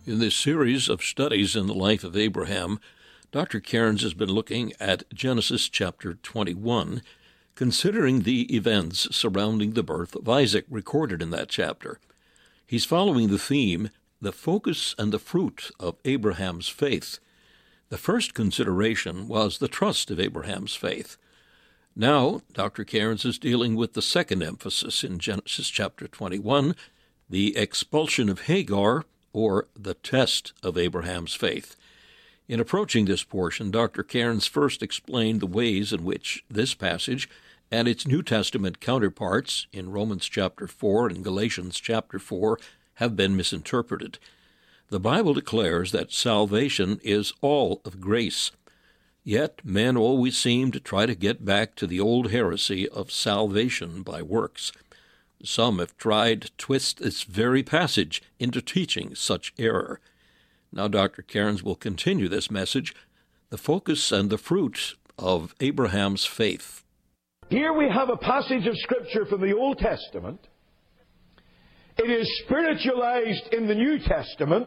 In this series of studies in the life of Abraham, Dr. Cairns has been looking at Genesis chapter 21, considering the events surrounding the birth of Isaac recorded in that chapter. He's following the theme, the focus and the fruit of Abraham's faith. The first consideration was the trust of Abraham's faith. Now, Dr. Cairns is dealing with the second emphasis in Genesis chapter 21, the expulsion of Hagar, or the test of Abraham's faith. In approaching this portion, Dr. Cairns first explained the ways in which this passage and its New Testament counterparts in Romans chapter 4 and Galatians chapter 4 have been misinterpreted. The Bible declares that salvation is all of grace. Yet men always seem to try to get back to the old heresy of salvation by works. Some have tried to twist this very passage into teaching such error. Now Dr. Cairns will continue this message, the focus and the fruit of Abraham's faith. Here we have a passage of Scripture from the Old Testament. It is spiritualized in the New Testament,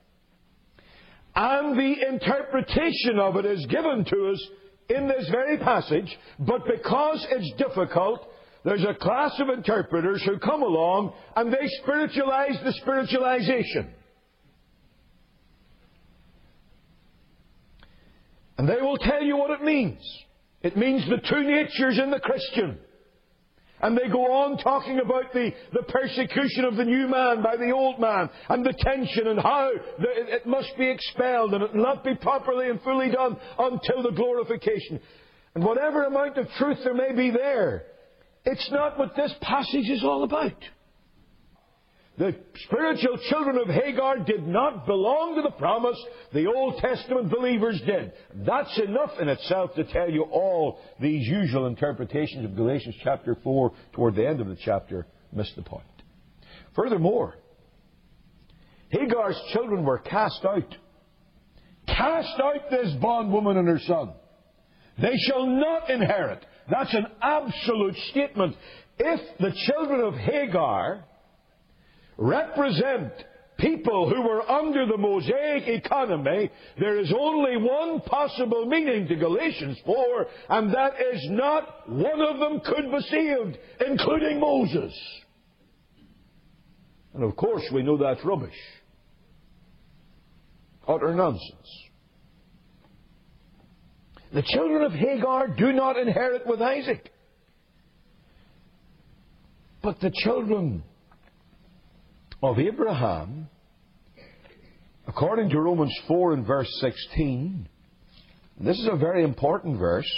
and the interpretation of it is given to us in this very passage, but because it's difficult, there's a class of interpreters who come along and they spiritualize the spiritualization. And they will tell you what it means. It means the two natures in the Christian. And they go on talking about the persecution of the new man by the old man, and the tension and how it must be expelled and it will not be properly and fully done until the glorification. And whatever amount of truth there may be there, it's not what this passage is all about. The spiritual children of Hagar did not belong to the promise. The Old Testament believers did. That's enough in itself to tell you all these usual interpretations of Galatians chapter 4 toward the end of the chapter miss the point. Furthermore, Hagar's children were cast out. Cast out, this bondwoman and her son. They shall not inherit. That's an absolute statement. If the children of Hagar represent people who were under the Mosaic economy, there is only one possible meaning to Galatians 4, and that is not one of them could be saved, including Moses. And of course we know that's rubbish. Utter nonsense. The children of Hagar do not inherit with Isaac. But the children of Abraham, according to Romans 4 and verse 16, this is a very important verse,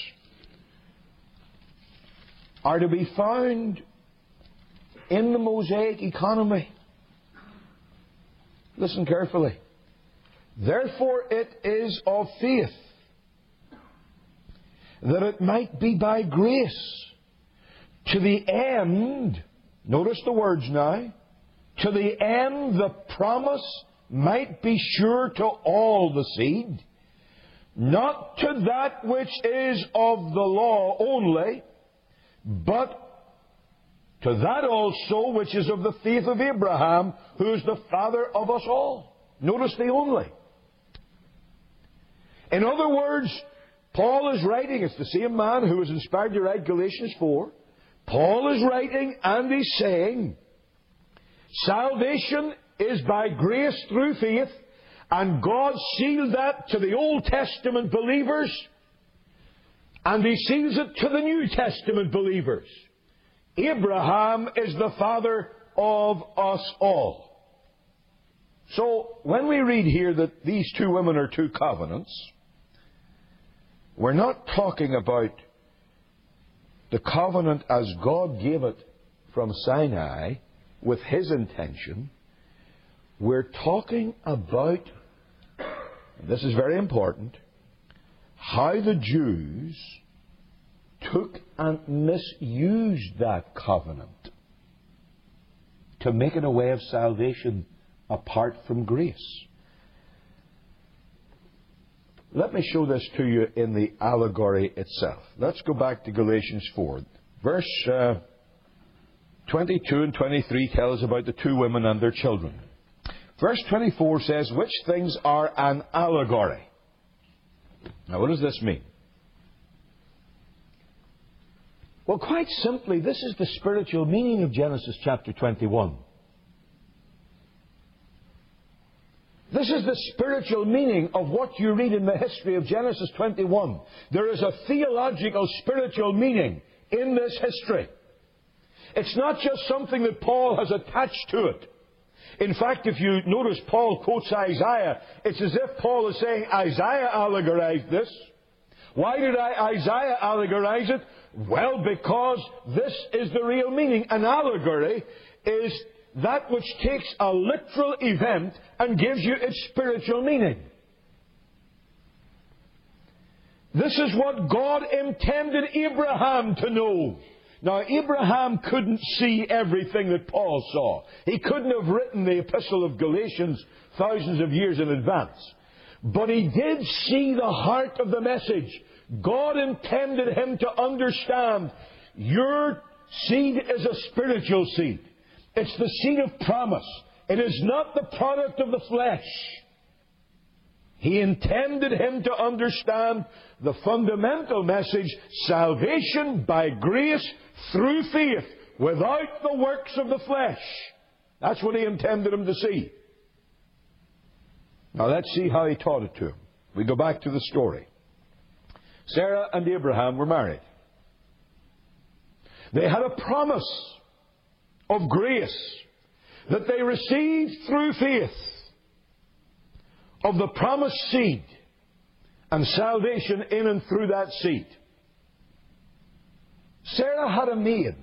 are to be found in the Mosaic economy. Listen carefully. Therefore it is of faith, that it might be by grace, to the end, notice the words now, to the end the promise might be sure to all the seed, not to that which is of the law only, but to that also which is of the faith of Abraham, who is the father of us all. Notice the only. In other words, Paul is writing, it's the same man who was inspired to write Galatians 4. Paul is writing and he's saying, salvation is by grace through faith, and God sealed that to the Old Testament believers, and He seals it to the New Testament believers. Abraham is the father of us all. So, when we read here that these two women are two covenants, we're not talking about the covenant as God gave it from Sinai with His intention. We're talking about, and this is very important, how the Jews took and misused that covenant to make it a way of salvation apart from grace. Let me show this to you in the allegory itself. Let's go back to Galatians 4. Verse 22 and 23 tell us about the two women and their children. Verse 24 says, which things are an allegory. Now, what does this mean? Well, quite simply, this is the spiritual meaning of Genesis chapter 21. This is the spiritual meaning of what you read in the history of Genesis 21. There is a theological, spiritual meaning in this history. It's not just something that Paul has attached to it. In fact, if you notice Paul quotes Isaiah, it's as if Paul is saying, Isaiah allegorized this. Why did Isaiah allegorize it? Well, because this is the real meaning. An allegory is that which takes a literal event and gives you its spiritual meaning. This is what God intended Abraham to know. Now, Abraham couldn't see everything that Paul saw. He couldn't have written the Epistle of Galatians thousands of years in advance. But he did see the heart of the message. God intended him to understand your seed is a spiritual seed. It's the seed of promise. It is not the product of the flesh. He intended him to understand the fundamental message, salvation by grace through faith, without the works of the flesh. That's what he intended him to see. Now let's see how he taught it to him. We go back to the story. Sarah and Abraham were married. They had a promise of grace that they received through faith of the promised seed and salvation in and through that seed. Sarah had a maid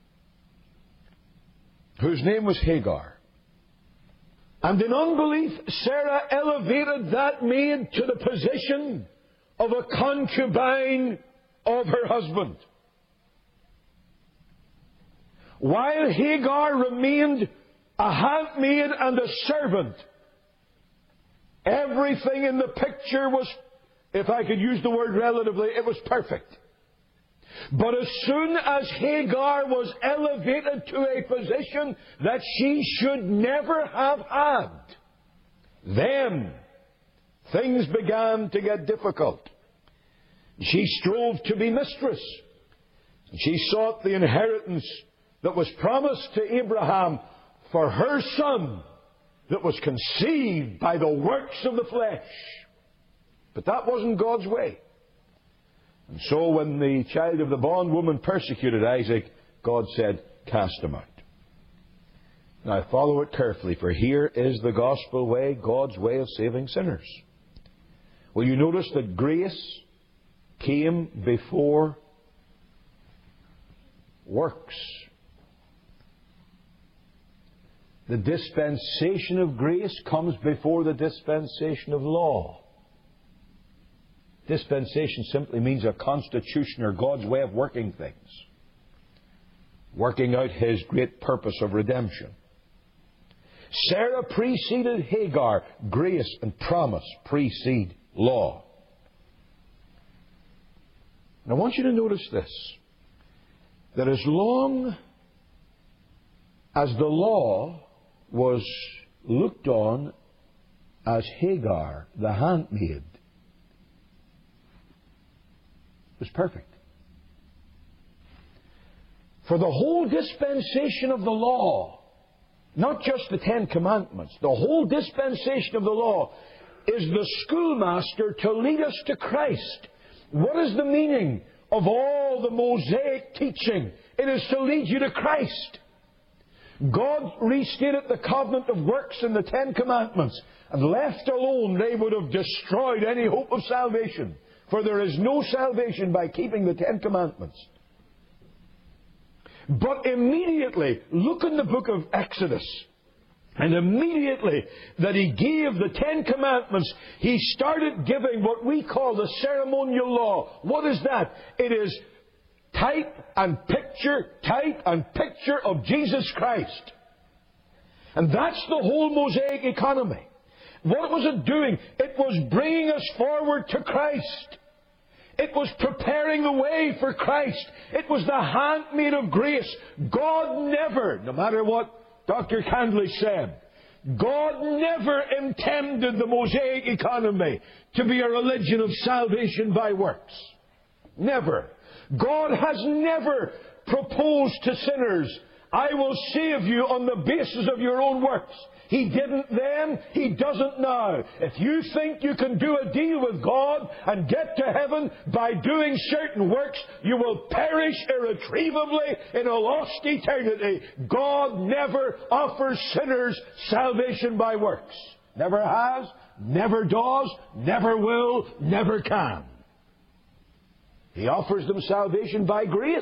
whose name was Hagar. And in unbelief, Sarah elevated that maid to the position of a concubine of her husband. While Hagar remained a handmaid and a servant, everything in the picture was, if I could use the word relatively, it was perfect. But as soon as Hagar was elevated to a position that she should never have had, then things began to get difficult. She strove to be mistress. She sought the inheritance that was promised to Abraham for her son that was conceived by the works of the flesh. But that wasn't God's way. And so when the child of the bondwoman persecuted Isaac, God said, cast him out. Now follow it carefully, for here is the gospel way, God's way of saving sinners. Will you notice that grace came before works? The dispensation of grace comes before the dispensation of law. Dispensation simply means a constitution or God's way of working things, working out His great purpose of redemption. Sarah preceded Hagar. Grace and promise precede law. And I want you to notice this, that as long as the law was looked on as Hagar, the handmaid, was perfect. For the whole dispensation of the law, not just the Ten Commandments, the whole dispensation of the law is the schoolmaster to lead us to Christ. What is the meaning of all the Mosaic teaching? It is to lead you to Christ. God restated the covenant of works in the Ten Commandments, and left alone they would have destroyed any hope of salvation. For there is no salvation by keeping the Ten Commandments. But immediately, look in the book of Exodus, and immediately that He gave the Ten Commandments, He started giving what we call the ceremonial law. What is that? It is type and picture of Jesus Christ. And that's the whole Mosaic economy. What was it doing? It was bringing us forward to Christ. It was preparing the way for Christ. It was the handmaid of grace. God never, no matter what Dr. Candley said, God never intended the Mosaic economy to be a religion of salvation by works. Never. God has never proposed to sinners, I will save you on the basis of your own works. He didn't then, He doesn't now. If you think you can do a deal with God and get to heaven by doing certain works, you will perish irretrievably in a lost eternity. God never offers sinners salvation by works. Never has, never does, never will, never can. He offers them salvation by grace,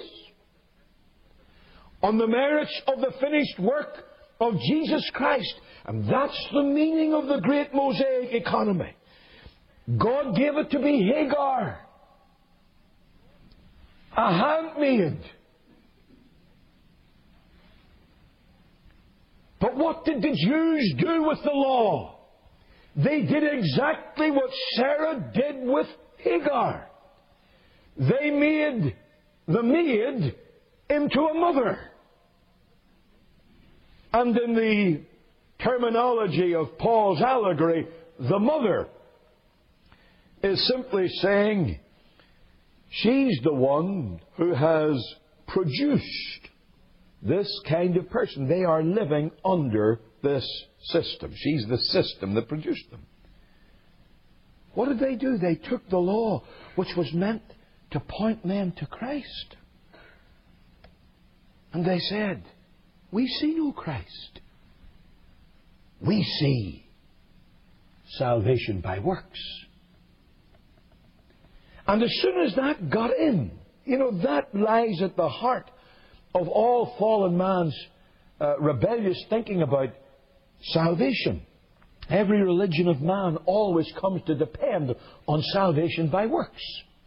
on the merits of the finished work of Jesus Christ. And that's the meaning of the great Mosaic economy. God gave it to be Hagar, a handmaid. But what did the Jews do with the law? They did exactly what Sarah did with Hagar. They made the maid into a mother. And in the terminology of Paul's allegory, the mother is simply saying she's the one who has produced this kind of person. They are living under this system. She's the system that produced them. What did they do? They took the law, which was meant to point men to Christ. And they said, we see no Christ. We see salvation by works. And as soon as that got in, that lies at the heart of all fallen man's rebellious thinking about salvation. Every religion of man always comes to depend on salvation by works.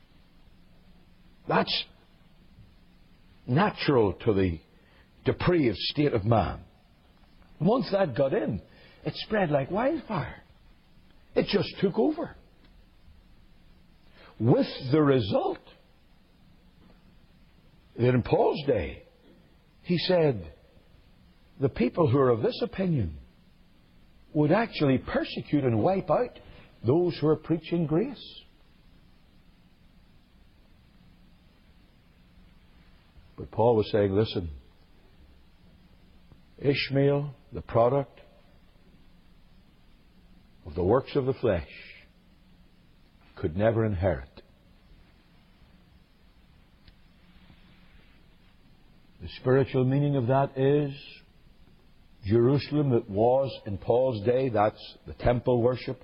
That's natural to the depraved state of man. Once that got in, it spread like wildfire. It just took over. With the result that in Paul's day, he said, the people who are of this opinion would actually persecute and wipe out those who are preaching grace. But Paul was saying, listen, Ishmael, the product of the works of the flesh, could never inherit. The spiritual meaning of that is Jerusalem that was in Paul's day, that's the temple worship,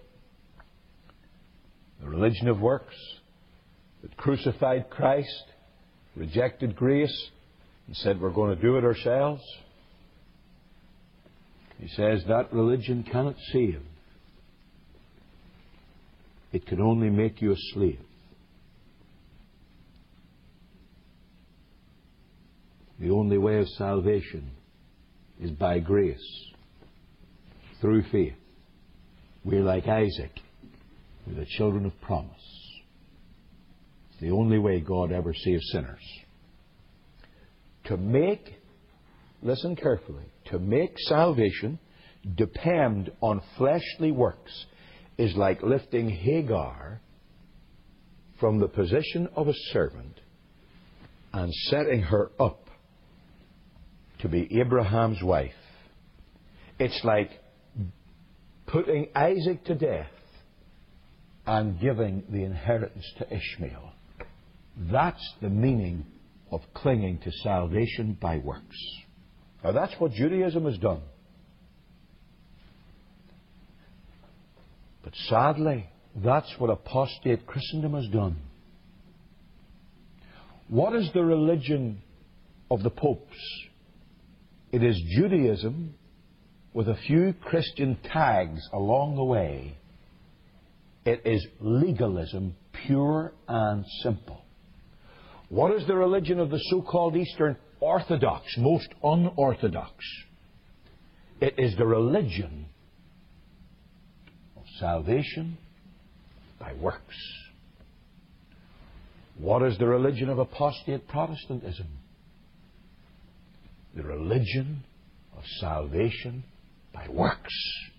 the religion of works that crucified Christ, rejected grace, and said we're going to do it ourselves. He says that religion cannot save. It can only make you a slave. The only way of salvation is by grace, through faith. We're like Isaac. We're the children of promise. It's the only way God ever saves sinners. To make, listen carefully, to make salvation depend on fleshly works is like lifting Hagar from the position of a servant and setting her up to be Abraham's wife. It's like putting Isaac to death and giving the inheritance to Ishmael. That's the meaning of clinging to salvation by works. Now that's what Judaism has done. But sadly, that's what apostate Christendom has done. What is the religion of the popes? It is Judaism with a few Christian tags along the way. It is legalism, pure and simple. What is the religion of the so-called Eastern Orthodox, most unorthodox? It is the religion of salvation by works. What is the religion of apostate Protestantism? The religion of salvation by works.